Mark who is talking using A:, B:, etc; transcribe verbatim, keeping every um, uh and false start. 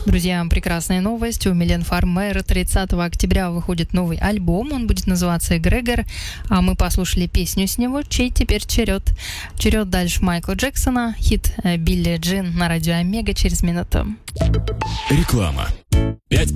A: Друзья, прекрасная новость. У Милен Фармер тридцатого октября выходит новый альбом. Он будет называться «Эгрегор». А мы послушали песню с него «Чей теперь черед?». Черед дальше Майкла Джексона. Хит «Билли Джин» на радио Омега через минуту.
B: Реклама.